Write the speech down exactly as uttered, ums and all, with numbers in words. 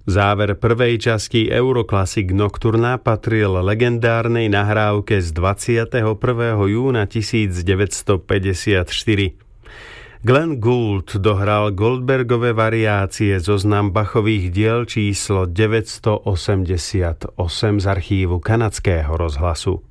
Záver prvej časti Euroclassic Nocturna patril legendárnej nahrávke z dvadsiateho prvého júna tisícdeväťstopäťdesiatštyri. Glenn Gould dohral Goldbergové variácie, zoznam Bachových diel číslo deväťstoosemdesiatosem z archívu kanadského rozhlasu.